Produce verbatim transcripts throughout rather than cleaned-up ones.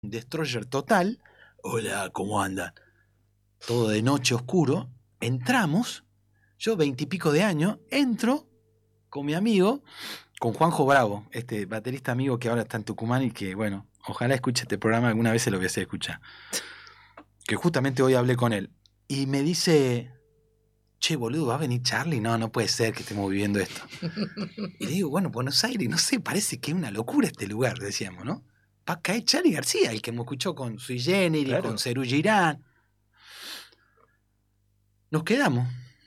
destroyer total. Hola, ¿cómo andan? Todo de noche oscuro. Entramos, yo veintipico de años, entro con mi amigo, con Juanjo Bravo, este baterista amigo que ahora está en Tucumán y que, bueno, ojalá escuche este programa, alguna vez se lo voy a hacer escuchar. Que justamente hoy hablé con él. Y me dice, che, boludo, ¿va a venir Charlie? No, no puede ser que estemos viviendo esto. Y le digo, bueno, Buenos Aires, no sé, parece que es una locura este lugar, decíamos, ¿no? Va a caer Charly García, el que me escuchó con Sui Generis, claro, con Serú Girán. Nos quedamos.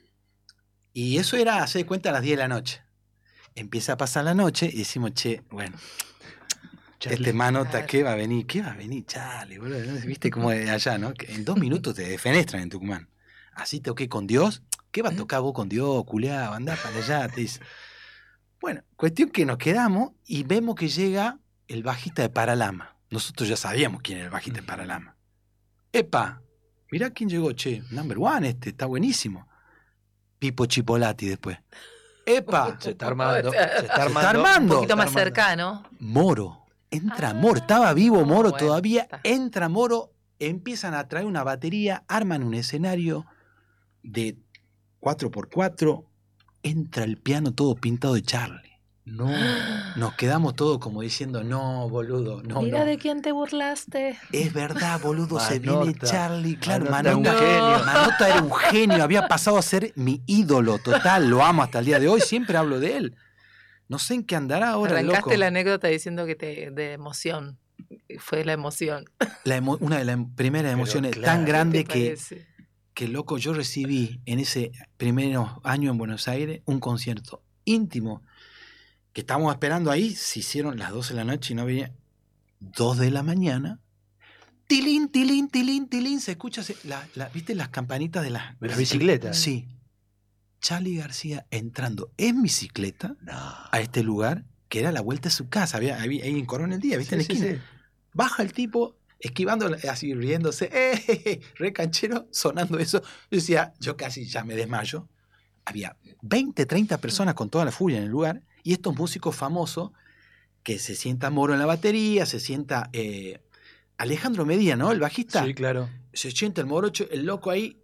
Y eso era, hace de cuenta, a las diez de la noche. Empieza a pasar la noche y decimos, che, bueno, Charly, este manota, claro, ¿qué va a venir? ¿Qué va a venir, Charly, boludo? ¿Viste cómo de allá, no? Que en dos minutos te defenestran en Tucumán. Así toqué con Dios. ¿Qué va a tocar vos con Dios, culiao? Andá para allá, te dice. Bueno, cuestión que nos quedamos y vemos que llega el bajista de Paralama. Nosotros ya sabíamos quién era el bajista de Paralama. ¡Epa! Mirá quién llegó, che. Number one este, está buenísimo. Pipo Chipolati después. ¡Epa! Se está armando. Se está armando. Se está armando. Un poquito más cercano. Moro. Entra ah, Moro. Estaba vivo Moro bueno, todavía. Está. Entra Moro. Empiezan a traer una batería. Arman un escenario de cuatro por cuatro. Entra el piano todo pintado de Charly. No, nos quedamos todos como diciendo, no, boludo, no, Mira no. de quién te burlaste. Es verdad, boludo, Manota, se viene Charly. Claro, Manota, Manota, un genio. Manota era un genio, había pasado a ser mi ídolo total, lo amo hasta el día de hoy, siempre hablo de él. No sé en qué andará ahora, Arrancaste loco. la anécdota diciendo que te de emoción, fue la emoción. La emo, una de las primeras emociones Pero, claro, tan grandes que, que, que, loco, yo recibí en ese primer año en Buenos Aires un concierto íntimo que estábamos esperando ahí, se hicieron las doce de la noche y no venía. dos de la mañana, tilín, tilín, tilín, tilín, se escucha, se, la, la, ¿viste las campanitas de las la bicicleta? Sí. Charly García entrando en bicicleta no. a este lugar, que era la vuelta de su casa, había, había ahí en Coronel Díaz, ¿viste? Sí, en la esquina. Sí, sí. Baja el tipo, esquivando, así riéndose, ¡eh! eh, eh re canchero, sonando eso. Yo decía, yo casi ya me desmayo. Había veinte, treinta personas con toda la furia en el lugar. Y estos músicos famosos, que se sienta Moro en la batería, se sienta eh, Alejandro Medina, ¿no? El bajista. Sí, claro. Se sienta el morocho, el loco ahí,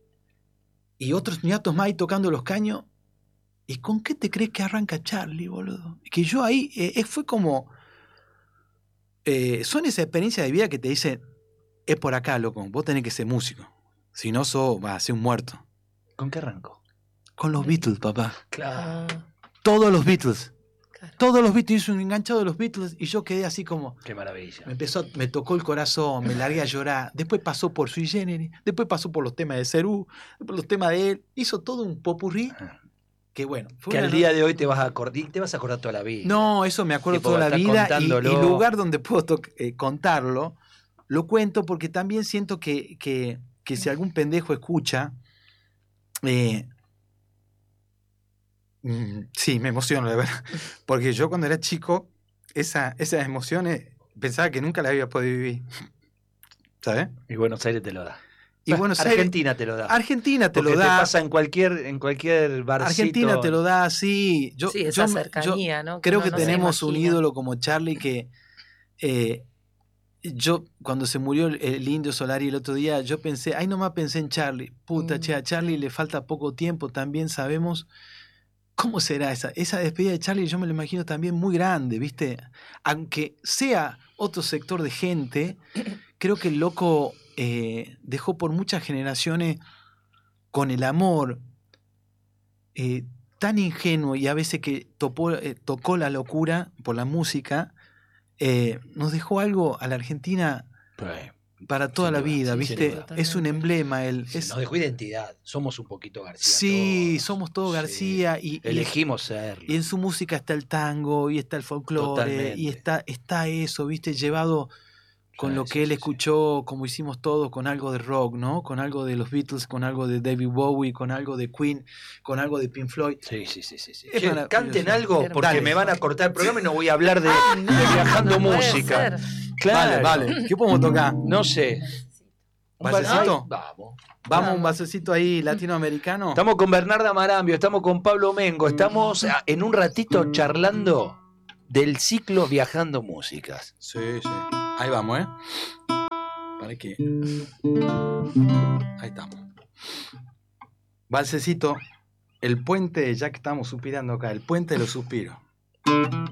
y otros ñatos más ahí tocando los caños. ¿Y con qué te crees que arranca Charly, boludo? Que yo ahí, eh, fue como... Eh, son esas experiencias de vida que te dicen, es por acá, loco, vos tenés que ser músico. Si no, sos, vas a ser un muerto. ¿Con qué arrancó? Con los Beatles, papá. Claro. Todos los Beatles. Claro. Todos los Beatles, hizo un enganchado de los Beatles y yo quedé así como... ¡Qué maravilla! Me empezó, me tocó el corazón, me largué a llorar. Después pasó por Sui Generis, después pasó por los temas de Serú, por los temas de él. Hizo todo un popurrí que bueno... Fue que al día de hoy te vas a acordar, te vas a acordar toda la vida. No, eso me acuerdo tipo, toda la vida y el lugar donde puedo eh, contarlo, lo cuento porque también siento que, que, que si algún pendejo escucha... Eh, Sí, me emociono, de verdad. Porque yo cuando era chico, esa, esas emociones pensaba que nunca las había podido vivir. ¿Sabes? Y Buenos Aires te lo da. Y Buenos Argentina Aires, te lo da. Argentina te Porque lo da. Te pasa en cualquier, en cualquier barcito. Argentina te lo da, sí. Yo, sí, esa yo, cercanía, yo ¿no? Creo que que no tenemos un ídolo como Charly que... Eh, yo, cuando se murió el, el Indio Solari el otro día, yo pensé, ay, nomás pensé en Charly. Puta, mm. che, a Charly le falta poco tiempo, también sabemos... ¿Cómo será esa? Esa despedida de Charly yo me lo imagino también muy grande, ¿viste? Aunque sea otro sector de gente, creo que el loco eh, dejó por muchas generaciones con el amor eh, tan ingenuo y a veces que topó, eh, tocó la locura por la música, eh, nos dejó algo a la Argentina... Right. Para toda sin la duda, vida, sí, ¿viste? Es un emblema. Él, sí, es... Nos dejó identidad. Somos un poquito García. Sí, todos. somos todos García. Sí. Y, elegimos serlo. Y en su música está el tango, y está el folclore, y está, está eso, ¿viste? Llevado con sí, lo que sí, él sí, escuchó, sí. como hicimos todos, con algo de rock, ¿no? Con algo de los Beatles, con algo de David Bowie, con algo de Queen, con algo de Pink Floyd. Sí, sí, sí. sí, sí. Che, canten algo, porque Dale. me van a cortar el programa y no voy a hablar de, ah, de no, Viajando no Música. Claro. Vale, vale. ¿Qué podemos tocar? No sé. ¿Un vasecito? Vamos. Vamos, un vasecito ahí latinoamericano. Estamos con Bernarda Marambio, estamos con Pablo Mengo, estamos en un ratito charlando del ciclo Viajando Músicas. Sí, sí. Ahí vamos, ¿eh? Para que... Ahí estamos. Valsecito, el puente, ya que estamos suspirando acá, el puente de los suspiros.